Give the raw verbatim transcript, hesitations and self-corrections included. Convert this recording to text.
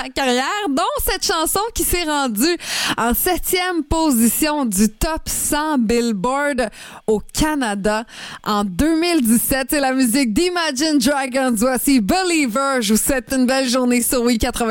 sa carrière, dont cette chanson qui s'est rendue en septième position du top cent Billboard au Canada en deux mille dix-sept. C'est la musique d'Imagine Dragons. Voici Believer. Je vous souhaite une belle journée sur Oui quatre-vingt-dix.